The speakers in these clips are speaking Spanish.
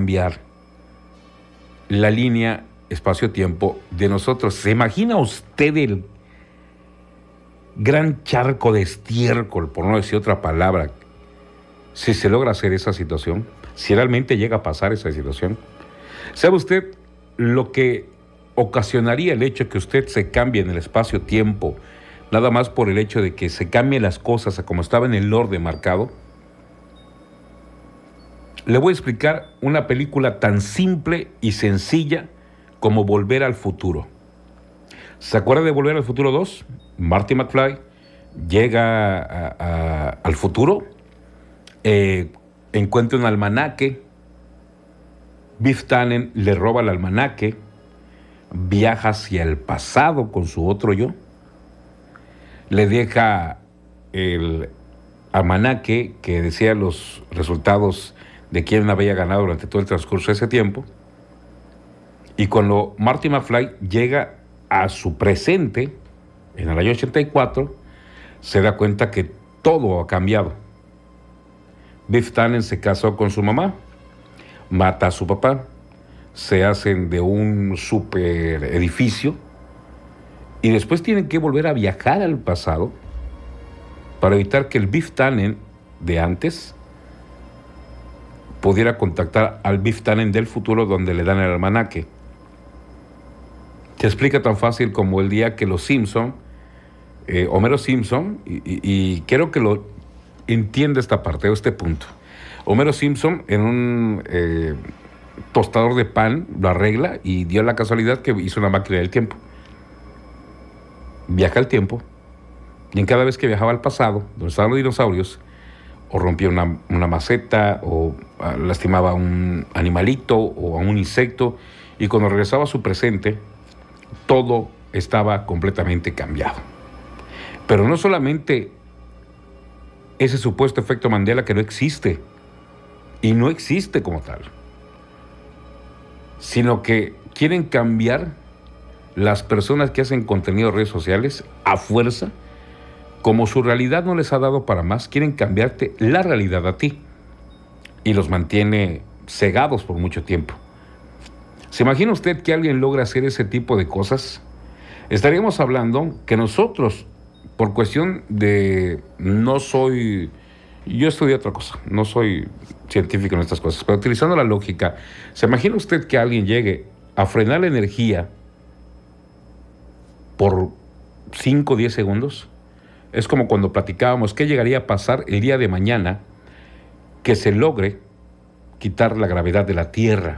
cambiar la línea espacio-tiempo de nosotros. ¿Se imagina usted el gran charco de estiércol, por no decir otra palabra, si se logra hacer esa situación? Si realmente llega a pasar esa situación. ¿Sabe usted lo que ocasionaría el hecho que usted se cambie en el espacio-tiempo, nada más por el hecho de que se cambien las cosas a como estaba en el orden marcado? Le voy a explicar una película tan simple y sencilla como Volver al Futuro. ¿Se acuerda de Volver al Futuro 2? Marty McFly llega al futuro, encuentra un almanaque, Biff Tannen le roba el almanaque, viaja hacia el pasado con su otro yo, le deja el almanaque que decía los resultados de quién había ganado durante todo el transcurso de ese tiempo, y cuando Marty McFly llega a su presente, en el año 84, se da cuenta que todo ha cambiado. Biff Tannen se casó con su mamá, mata a su papá, se hacen de un super edificio y después tienen que volver a viajar al pasado para evitar que el Biff Tannen de antes pudiera contactar al Biff Tannen del futuro, donde le dan el almanaque. Se explica tan fácil como el día que los Simpson, Homero Simpson, y quiero que lo entienda esta parte o este punto. Homero Simpson en un tostador de pan lo arregla y dio la casualidad que hizo una máquina del tiempo. Viaja al tiempo y en cada vez que viajaba al pasado, donde estaban los dinosaurios, o rompía una maceta o lastimaba a un animalito o a un insecto, y cuando regresaba a su presente, todo estaba completamente cambiado. Pero no solamente ese supuesto efecto Mandela, que no existe, y no existe como tal, sino que quieren cambiar las personas que hacen contenido en redes sociales a fuerza. Como su realidad no les ha dado para más, quieren cambiarte la realidad a ti y los mantiene cegados por mucho tiempo. ¿Se imagina usted que alguien logra hacer ese tipo de cosas? Estaríamos hablando que nosotros, por cuestión de yo estudié otra cosa, no soy científico en estas cosas, pero utilizando la lógica, ¿se imagina usted que alguien llegue a frenar la energía por 5 o 10 segundos? Es como cuando platicábamos qué llegaría a pasar el día de mañana que se logre quitar la gravedad de la Tierra.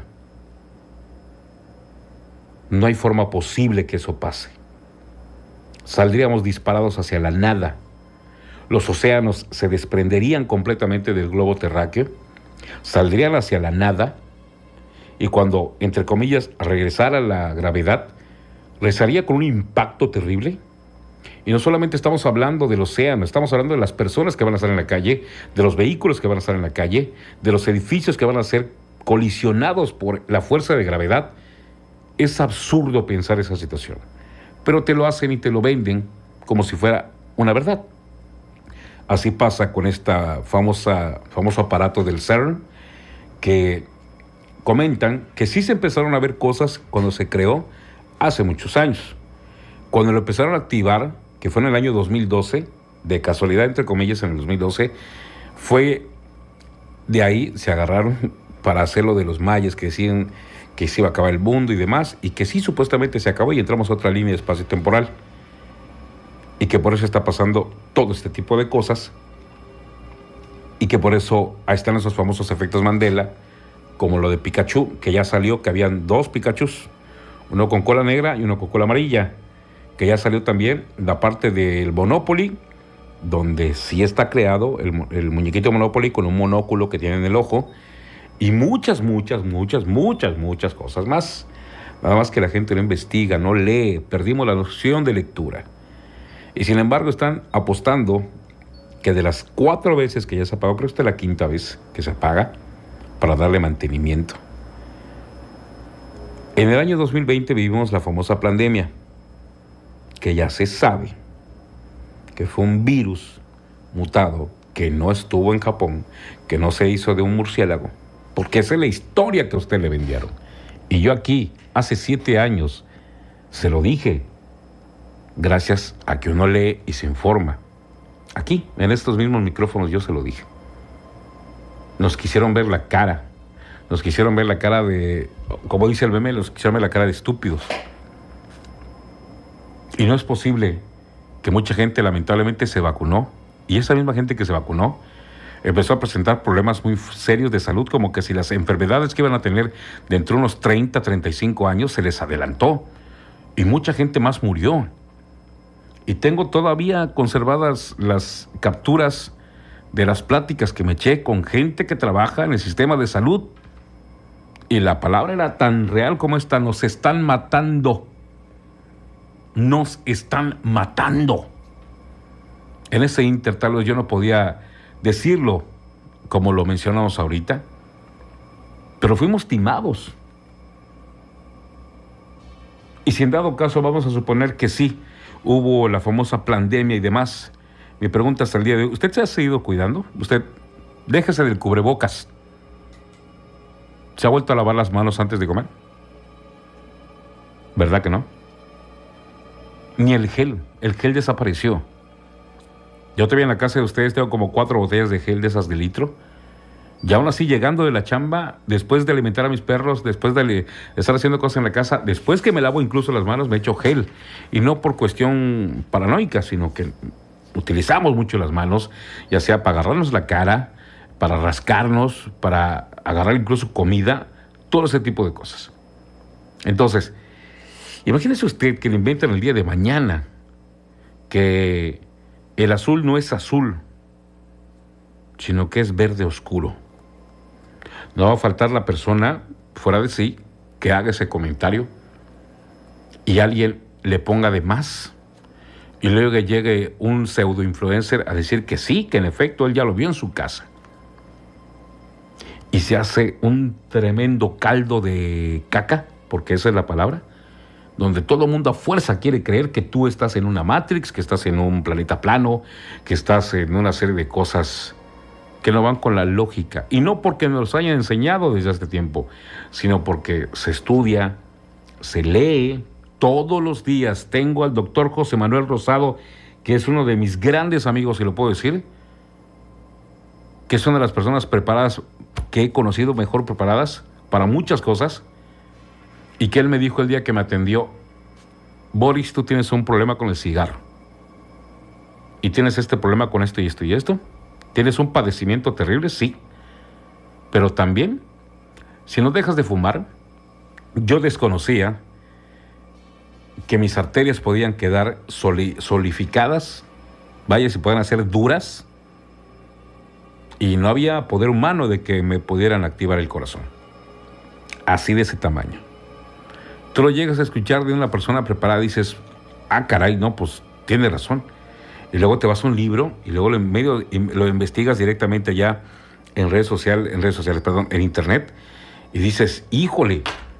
No hay forma posible que eso pase. Saldríamos disparados hacia la nada. Los océanos se desprenderían completamente del globo terráqueo, saldrían hacia la nada, y cuando, entre comillas, regresara la gravedad, regresaría con un impacto terrible. Y no solamente estamos hablando del océano, estamos hablando de las personas que van a estar en la calle, de los vehículos que van a estar en la calle, de los edificios que van a ser colisionados por la fuerza de gravedad. Es absurdo pensar esa situación, pero te lo hacen y te lo venden como si fuera una verdad. Así pasa con esta famoso aparato del CERN, que comentan que sí se empezaron a ver cosas cuando se creó hace muchos años. Cuando lo empezaron a activar, que fue en el año 2012, de casualidad entre comillas en el 2012, fue de ahí se agarraron para hacer lo de los mayas que decían que se iba a acabar el mundo y demás, y que sí supuestamente se acabó y entramos a otra línea de espacio-temporal, y que por eso está pasando todo este tipo de cosas, y que por eso ahí están esos famosos efectos Mandela, como lo de Pikachu, que ya salió, que habían 2 Pikachus, uno con cola negra y uno con cola amarilla, que ya salió también la parte del Monopoly, donde sí está creado el muñequito Monopoly con un monóculo que tiene en el ojo, y muchas cosas más. Nada más que la gente no investiga, no lee, perdimos la noción de lectura. Y sin embargo están apostando que de las 4 veces que ya se apagó, creo que esta es la 5ª vez que se apaga para darle mantenimiento. En el año 2020 vivimos la famosa pandemia, que ya se sabe que fue un virus mutado, que no estuvo en Japón, que no se hizo de un murciélago, porque esa es la historia que a usted le vendieron. Y yo aquí, hace 7 años, se lo dije, gracias a que uno lee y se informa. Aquí, en estos mismos micrófonos, yo se lo dije. Nos quisieron ver la cara. Nos quisieron ver la cara de, como dice el meme, nos quisieron ver la cara de estúpidos. Y no es posible que mucha gente lamentablemente se vacunó. Y esa misma gente que se vacunó empezó a presentar problemas muy serios de salud, como que si las enfermedades que iban a tener dentro de unos 30, 35 años se les adelantó. Y mucha gente más murió. Y tengo todavía conservadas las capturas de las pláticas que me eché con gente que trabaja en el sistema de salud. Y la palabra era tan real como esta: nos están matando. Nos están matando. En ese inter, tal vez yo no podía decirlo como lo mencionamos ahorita, pero fuimos timados. Y si en dado caso vamos a suponer que sí, hubo la famosa pandemia y demás, mi pregunta hasta el día de hoy: ¿usted se ha seguido cuidando? Usted, déjese del cubrebocas. ¿Se ha vuelto a lavar las manos antes de comer? ¿Verdad que no? Ni el gel desapareció. Yo todavía en la casa de ustedes tengo como 4 botellas de gel de esas de litro. Y aún así, llegando de la chamba, después de alimentar a mis perros, después de estar haciendo cosas en la casa, después que me lavo incluso las manos, me echo gel. Y no por cuestión paranoica, sino que utilizamos mucho las manos, ya sea para agarrarnos la cara, para rascarnos, para agarrar incluso comida, todo ese tipo de cosas. Entonces, imagínese usted que le inventan el día de mañana que el azul no es azul, sino que es verde oscuro. No va a faltar la persona fuera de sí que haga ese comentario y alguien le ponga de más, y luego que llegue un pseudo influencer a decir que sí, que en efecto él ya lo vio en su casa, y se hace un tremendo caldo de caca, porque esa es la palabra, donde todo el mundo a fuerza quiere creer que tú estás en una Matrix, que estás en un planeta plano, que estás en una serie de cosas que no van con la lógica. Y no porque nos hayan enseñado desde hace tiempo, sino porque se estudia, se lee todos los días. Tengo al doctor José Manuel Rosado, que es uno de mis grandes amigos, si lo puedo decir, que es una de las personas preparadas que he conocido, mejor preparadas para muchas cosas, y que él me dijo el día que me atendió: Boris, tú tienes un problema con el cigarro, y tienes este problema con esto y esto y esto. ¿Tienes un padecimiento terrible? Sí. Pero también, si no dejas de fumar, yo desconocía que mis arterias podían quedar solidificadas, vaya, si pueden hacer duras, y no había poder humano de que me pudieran activar el corazón. Así de ese tamaño. Tú lo llegas a escuchar de una persona preparada y dices: ah, caray, no, pues tiene razón. Y luego te vas a un libro y luego lo investigas directamente ya en en internet, y dices: híjole,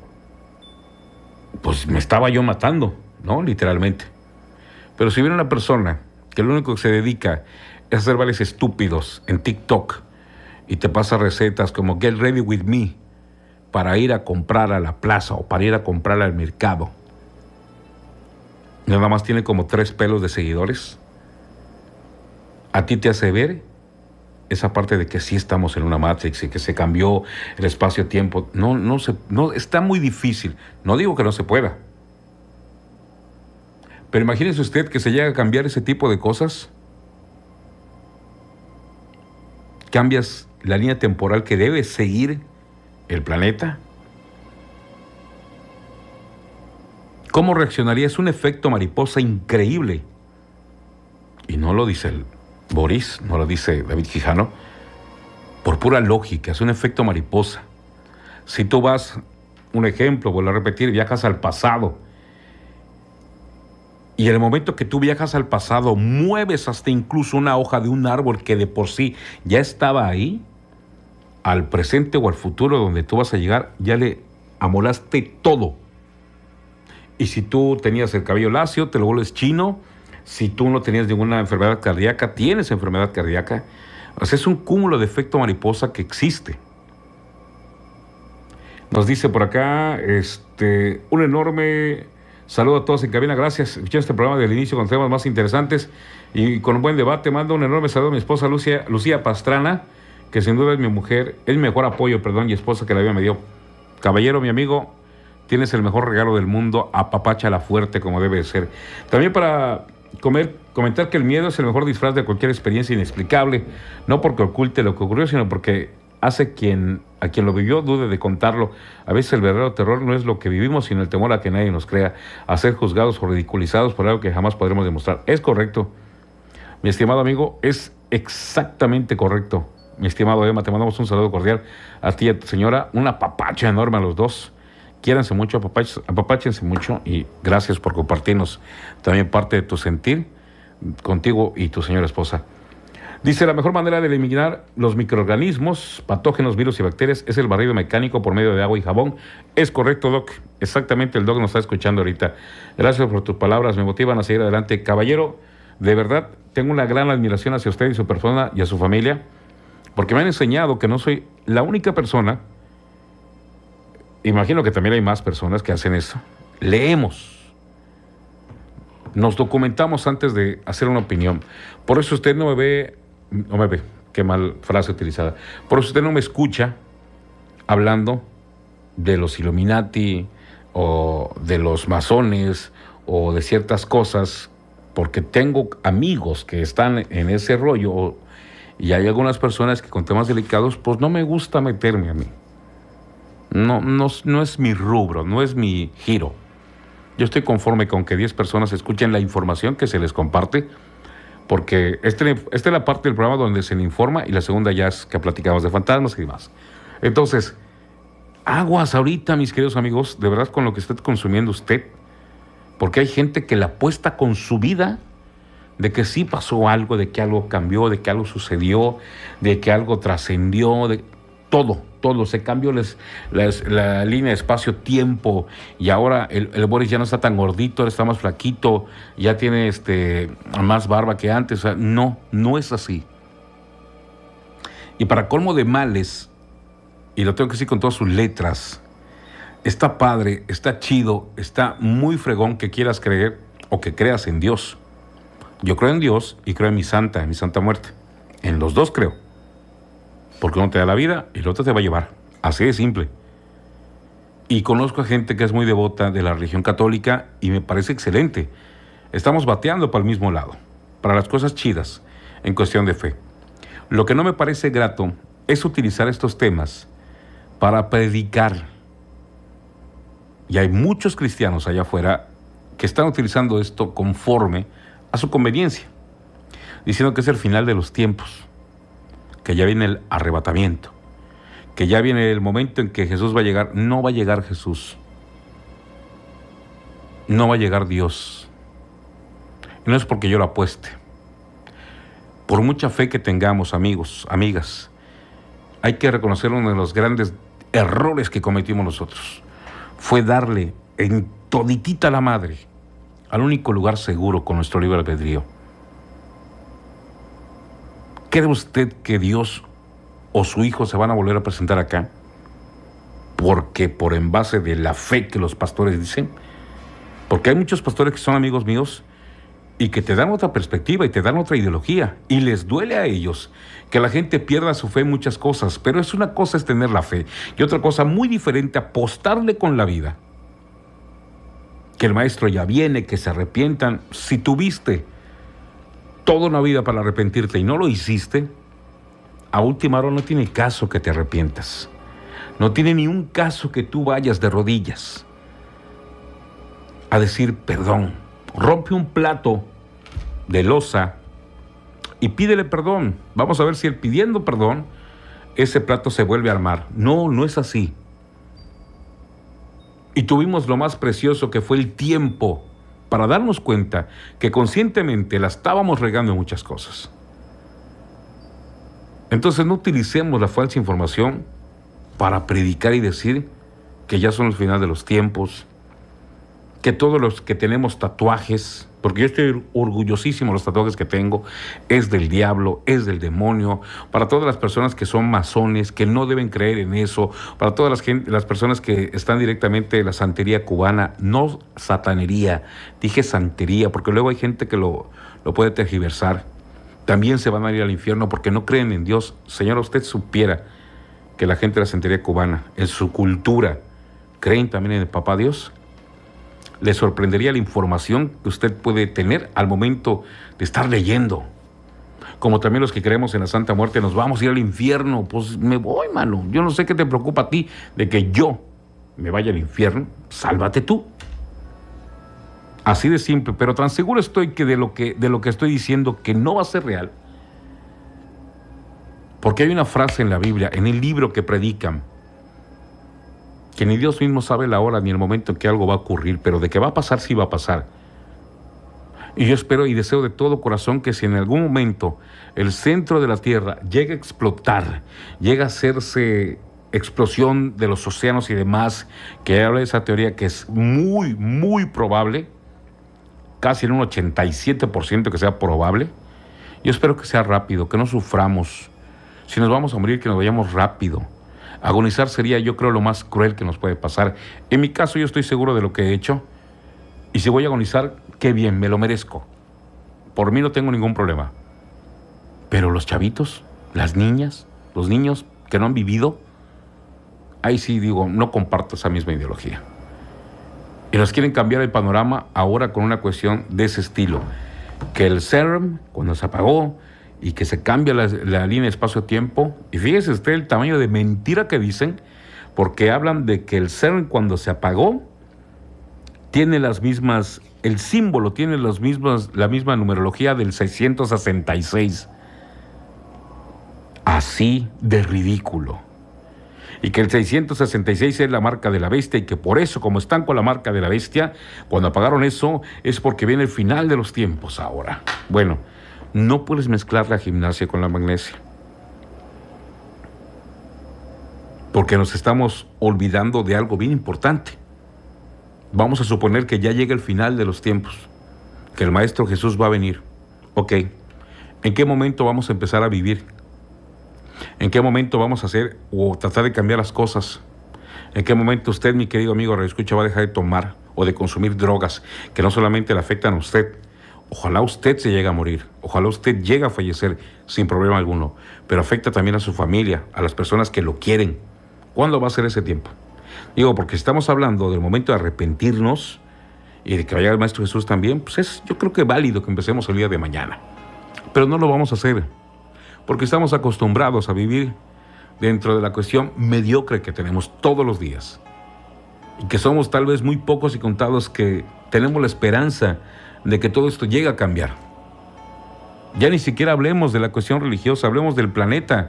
pues me estaba yo matando, ¿no? Literalmente. Pero si viene una persona que lo único que se dedica es hacer bailes estúpidos en TikTok y te pasa recetas como Get Ready With Me para ir a comprar a la plaza o para ir a comprar al mercado, nada más tiene como 3 pelos de seguidores, a ti te hace ver esa parte de que sí estamos en una Matrix y que se cambió el espacio-tiempo. No, está muy difícil. No digo que no se pueda. Pero imagínese usted que se llega a cambiar ese tipo de cosas. Cambias la línea temporal que debe seguir el planeta. ¿Cómo reaccionaría? Es un efecto mariposa increíble. Y no lo dice el Boris, no lo dice David Quijano, por pura lógica, es un efecto mariposa. Si tú vas, un ejemplo, vuelvo a repetir, viajas al pasado, y en el momento que tú viajas al pasado, mueves hasta incluso una hoja de un árbol que de por sí ya estaba ahí, al presente o al futuro donde tú vas a llegar, ya le amolaste todo. Y si tú tenías el cabello lacio, te lo vuelves chino. Si tú no tenías ninguna enfermedad cardíaca, tienes enfermedad cardíaca. O sea, es un cúmulo de efecto mariposa que existe. Nos dice por acá, un enorme saludo a todos en cabina. Gracias. Escuché este programa del inicio con temas más interesantes y con un buen debate. Mando un enorme saludo a mi esposa Lucía Pastrana, que sin duda es mi mujer, es mi mejor apoyo, y esposa que la vida me dio. Caballero, mi amigo, tienes el mejor regalo del mundo. Apapáchala fuerte como debe de ser. También para comentar que el miedo es el mejor disfraz de cualquier experiencia inexplicable, no porque oculte lo que ocurrió, sino porque hace a quien lo vivió dude de contarlo. A veces el verdadero terror no es lo que vivimos, sino el temor a que nadie nos crea, a ser juzgados o ridiculizados por algo que jamás podremos demostrar. Es correcto, mi estimado amigo, es exactamente correcto. Mi estimado Emma, te mandamos un saludo cordial a ti y a tu señora, una apapacha enorme a los dos. Quiéranse mucho, apapáchense mucho y gracias por compartirnos también parte de tu sentir contigo y tu señora esposa. Dice, la mejor manera de eliminar los microorganismos, patógenos, virus y bacterias es el barrido mecánico por medio de agua y jabón. Es correcto, Doc. Exactamente, el Doc nos está escuchando ahorita. Gracias por tus palabras, me motivan a seguir adelante. Caballero, de verdad, tengo una gran admiración hacia usted y su persona y a su familia, porque me han enseñado que no soy la única persona. Imagino que también hay más personas que hacen eso. Leemos, nos documentamos antes de hacer una opinión. Por eso usted no me ve, qué mal frase utilizada. Por eso usted no me escucha hablando de los Illuminati o de los masones o de ciertas cosas, porque tengo amigos que están en ese rollo y hay algunas personas que con temas delicados, pues no me gusta meterme a mí. No es mi rubro, no es mi giro. Yo estoy conforme con que 10 personas escuchen la información que se les comparte, porque esta es la parte del programa donde se le informa y la segunda ya es que platicamos de fantasmas y demás. Entonces, aguas ahorita, mis queridos amigos, de verdad con lo que esté consumiendo usted, porque hay gente que le apuesta con su vida de que sí pasó algo, de que algo cambió, de que algo sucedió, de que algo trascendió, de todo, se cambió la línea de espacio-tiempo y ahora el Boris ya no está tan gordito, ahora está más flaquito, ya tiene más barba que antes. O sea, no es así. Y para colmo de males, y lo tengo que decir con todas sus letras, está padre, está chido, está muy fregón que quieras creer o que creas en Dios. Yo creo en Dios y creo en mi santa muerte. En los dos creo. Porque uno te da la vida y el otro te va a llevar. Así de simple. Y conozco a gente que es muy devota de la religión católica y me parece excelente. Estamos bateando para el mismo lado, para las cosas chidas, en cuestión de fe. Lo que no me parece grato es utilizar estos temas para predicar. Y hay muchos cristianos allá afuera que están utilizando esto conforme a su conveniencia, diciendo que es el final de los tiempos, que ya viene el arrebatamiento, que ya viene el momento en que Jesús va a llegar. No va a llegar Jesús, no va a llegar Dios. Y no es porque yo lo apueste. Por mucha fe que tengamos, amigos, amigas, hay que reconocer uno de los grandes errores que cometimos nosotros. Fue darle en toditita la madre al único lugar seguro con nuestro libre albedrío. ¿Cree usted que Dios o su Hijo se van a volver a presentar acá? Porque por en base de la fe que los pastores dicen. Porque hay muchos pastores que son amigos míos y que te dan otra perspectiva y te dan otra ideología. Y les duele a ellos que la gente pierda su fe en muchas cosas. Pero es una cosa es tener la fe y otra cosa muy diferente, apostarle con la vida. Que el maestro ya viene, que se arrepientan. Si tuviste toda una vida para arrepentirte y no lo hiciste, a última hora no tiene caso que te arrepientas. No tiene ni un caso que tú vayas de rodillas a decir perdón. Rompe un plato de loza y pídele perdón. Vamos a ver si pidiendo perdón, ese plato se vuelve a armar. No es así. Y tuvimos lo más precioso, que fue el tiempo, para darnos cuenta que conscientemente la estábamos regando en muchas cosas. Entonces no utilicemos la falsa información para predicar y decir que ya son los finales de los tiempos, que todos los que tenemos tatuajes, porque yo estoy orgullosísimo de los tatuajes que tengo, es del diablo, es del demonio, para todas las personas que son masones, que no deben creer en eso, para todas las personas que están directamente en la santería cubana, no satanería, dije santería, porque luego hay gente que lo puede tergiversar, también se van a ir al infierno porque no creen en Dios. Señora, usted supiera que la gente de la santería cubana, en su cultura, creen también en el Papá Dios. Le sorprendería la información que usted puede tener al momento de estar leyendo. Como también los que creemos en la Santa Muerte, nos vamos a ir al infierno. Pues me voy, mano. Yo no sé qué te preocupa a ti de que yo me vaya al infierno. Sálvate tú. Así de simple, pero tan seguro estoy que de lo que estoy diciendo que no va a ser real. Porque hay una frase en la Biblia, en el libro que predican, que ni Dios mismo sabe la hora ni el momento en que algo va a ocurrir, pero de que va a pasar, sí va a pasar. Y yo espero y deseo de todo corazón que si en algún momento el centro de la Tierra llega a explotar, llega a hacerse explosión de los océanos y demás, que habla de esa teoría que es muy, muy probable, casi en un 87% que sea probable, yo espero que sea rápido, que no suframos. Si nos vamos a morir, que nos vayamos rápido. Agonizar sería, yo creo, lo más cruel que nos puede pasar. En mi caso, yo estoy seguro de lo que he hecho. Y si voy a agonizar, qué bien, me lo merezco. Por mí no tengo ningún problema. Pero los chavitos, las niñas, los niños que no han vivido, ahí sí digo, no comparto esa misma ideología. Y nos quieren cambiar el panorama ahora con una cuestión de ese estilo. Que el CERN, cuando se apagó, y que se cambia la línea espacio-tiempo, y fíjese usted el tamaño de mentira que dicen, porque hablan de que el CERN cuando se apagó tiene las mismas, el símbolo tiene la misma numerología del 666. Así de ridículo. Y que el 666 es la marca de la bestia y que por eso, como están con la marca de la bestia, cuando apagaron eso es porque viene el final de los tiempos ahora. Bueno, no puedes mezclar la gimnasia con la magnesia. Porque nos estamos olvidando de algo bien importante. Vamos a suponer que ya llega el final de los tiempos, que el Maestro Jesús va a venir. Ok, ¿en qué momento vamos a empezar a vivir? ¿En qué momento vamos a hacer o tratar de cambiar las cosas? ¿En qué momento usted, mi querido amigo radioescucha, va a dejar de tomar o de consumir drogas que no solamente le afectan a usted? Ojalá usted se llegue a morir, ojalá usted llegue a fallecer sin problema alguno, pero afecta también a su familia, a las personas que lo quieren. ¿Cuándo va a ser ese tiempo? Digo, porque estamos hablando del momento de arrepentirnos y de que vaya el Maestro Jesús también, pues es, yo creo que válido que empecemos el día de mañana. Pero no lo vamos a hacer, porque estamos acostumbrados a vivir dentro de la cuestión mediocre que tenemos todos los días. Y que somos tal vez muy pocos y contados que tenemos la esperanza de que todo esto llegue a cambiar. Ya ni siquiera hablemos de la cuestión religiosa, hablemos del planeta.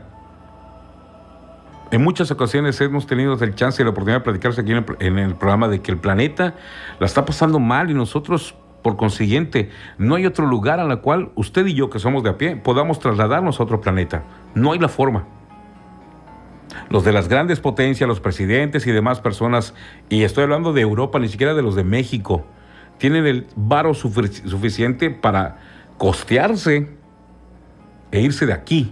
En muchas ocasiones hemos tenido el chance y la oportunidad de platicarse aquí en el programa de que el planeta la está pasando mal y nosotros, por consiguiente, no hay otro lugar al cual usted y yo, que somos de a pie, podamos trasladarnos a otro planeta. No hay la forma. Los de las grandes potencias, los presidentes y demás personas, y estoy hablando de Europa, ni siquiera de los de México, tienen el varo suficiente para costearse e irse de aquí.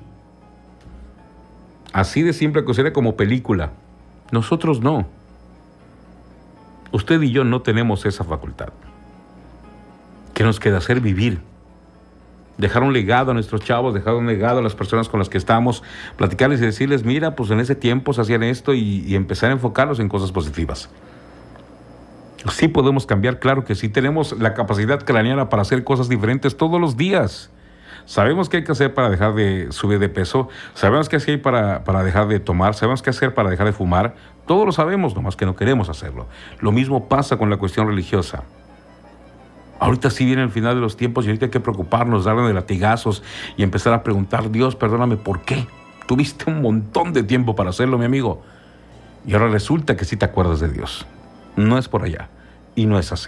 Así de simple que sería como película. Nosotros no. Usted y yo no tenemos esa facultad. ¿Qué nos queda hacer? Vivir. Dejar un legado a nuestros chavos, dejar un legado a las personas con las que estamos, platicarles y decirles, mira, pues en ese tiempo se hacían esto y empezar a enfocarlos en cosas positivas. Sí podemos cambiar, claro que sí. Tenemos la capacidad craneana para hacer cosas diferentes todos los días. Sabemos qué hay que hacer para dejar de subir de peso, sabemos qué hacer para dejar de tomar, sabemos qué hacer para dejar de fumar. Todos lo sabemos, nomás que no queremos hacerlo. Lo mismo pasa con la cuestión religiosa. Ahorita sí viene el final de los tiempos y ahorita hay que preocuparnos, darle de latigazos y empezar a preguntar, Dios, perdóname, ¿por qué? Tuviste un montón de tiempo para hacerlo, mi amigo. Y ahora resulta que sí te acuerdas de Dios. No es por allá. Y no es así.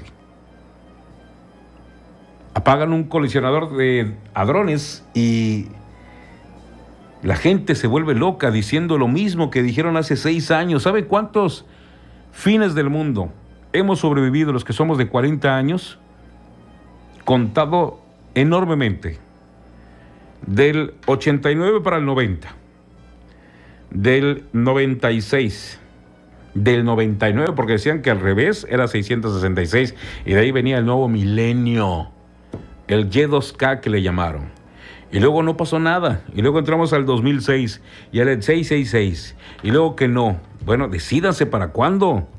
Apagan un colisionador de hadrones y la gente se vuelve loca diciendo lo mismo que dijeron hace 6 años. ¿Sabe cuántos fines del mundo hemos sobrevivido los que somos de 40 años, contado enormemente. Del 89 para el 90, del 96, del 99, porque decían que al revés era 666, y de ahí venía el nuevo milenio, el Y2K que le llamaron. Y luego no pasó nada, y luego entramos al 2006, y al 666, y luego que no. Bueno, decídanse para cuándo.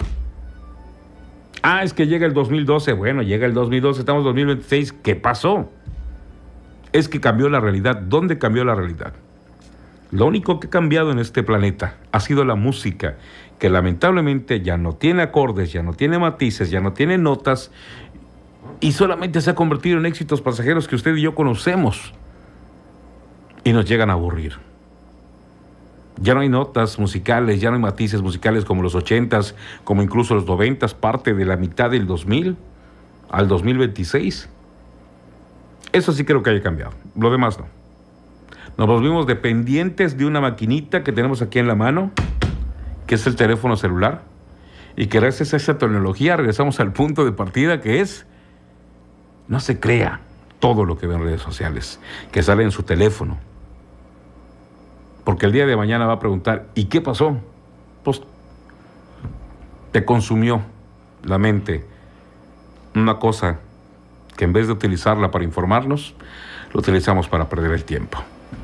Es que llega el 2012, bueno, llega el 2012, estamos en 2026, ¿qué pasó? Es que cambió la realidad. ¿Dónde cambió la realidad? Lo único que ha cambiado en este planeta ha sido la música, que lamentablemente ya no tiene acordes, ya no tiene matices, ya no tiene notas, y solamente se ha convertido en éxitos pasajeros que usted y yo conocemos y nos llegan a aburrir. Ya no hay notas musicales, ya no hay matices musicales como los 80s, como incluso los 90s, parte de la mitad del 2000 al 2026. Eso sí creo que haya cambiado, lo demás no. Nos volvimos dependientes de una maquinita que tenemos aquí en la mano, que es el teléfono celular, y que gracias a esa tecnología regresamos al punto de partida, que es, no se crea todo lo que ve en redes sociales, que sale en su teléfono. Porque el día de mañana va a preguntar, ¿y qué pasó? Pues te consumió la mente una cosa que en vez de utilizarla para informarnos, lo utilizamos para perder el tiempo.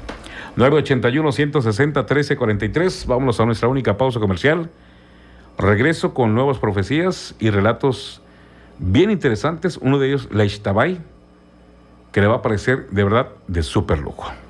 981-160-1343, vámonos a nuestra única pausa comercial. Regreso con nuevas profecías y relatos bien interesantes, uno de ellos, la Ixtabay, que le va a parecer de verdad de súper lujo.